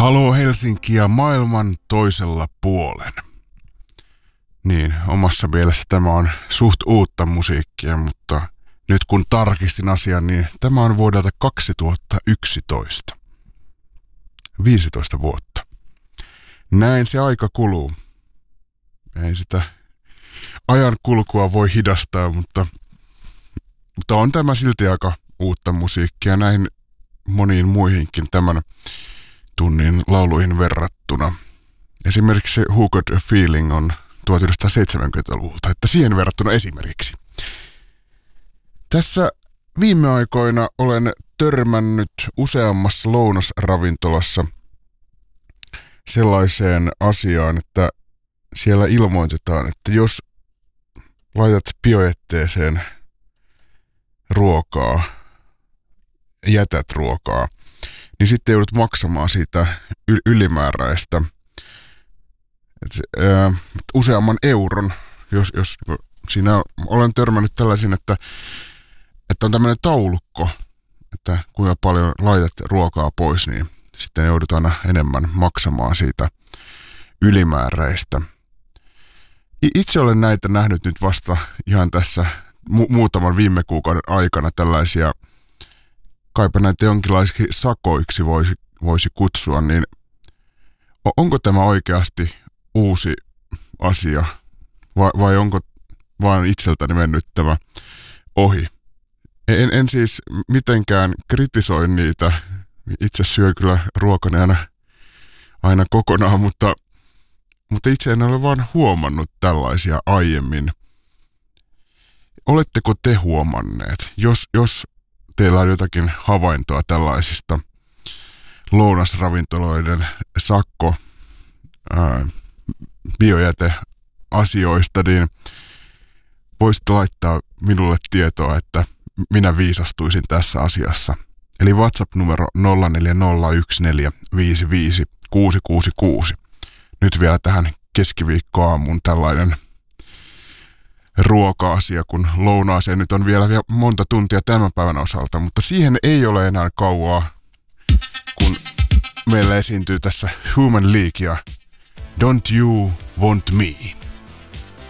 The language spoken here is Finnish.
Haloo Helsinki ja maailman toisella puolen. Niin, omassa mielessä tämä on suht uutta musiikkia, mutta nyt kun tarkistin asian, niin tämä on vuodelta 2011. 15 vuotta. Näin se aika kuluu. Ei sitä ajan kulkua voi hidastaa, mutta on tämä silti aika uutta musiikkia näihin moniin muihinkin tämän tunnin lauluihin verrattuna. Esimerkiksi Who Got a Feeling on 1970-luvulta, että siihen verrattuna esimerkiksi. Tässä viime aikoina olen törmännyt useammassa lounasravintolassa sellaiseen asiaan, että siellä ilmoitetaan, että jos laitat biojätteeseen ruokaa, jätät ruokaa, niin sitten joudut maksamaan siitä ylimääräistä useamman euron, jos siinä olen törmännyt tällaisiin, että on tämmöinen taulukko, että kuinka paljon laitat ruokaa pois, niin sitten joudut aina enemmän maksamaan siitä ylimääräistä. Itse olen näitä nähnyt nyt vasta ihan tässä muutaman viime kuukauden aikana tällaisia, kaipa näitä jonkinlaisiksi sakoiksi voisi kutsua, niin onko tämä oikeasti uusi asia vai onko vaan itseltäni mennyt tämä ohi? En siis mitenkään kritisoi niitä. Itse syö kyllä ruokani aina kokonaan, mutta itse en ole vaan huomannut tällaisia aiemmin. Oletteko te huomanneet, jos teillä on jotakin havaintoa tällaisista lounasravintoloiden biojäteasioista, niin voisitte laittaa minulle tietoa, että minä viisastuisin tässä asiassa. Eli WhatsApp-numero 0401455666. Nyt vielä tähän keskiviikkoaamuun tällainen ruoka-asia, kun lounaaseen nyt on vielä monta tuntia tämän päivän osalta, mutta siihen ei ole enää kauaa, kun meillä esiintyy tässä Human League ja Don't You Want Me.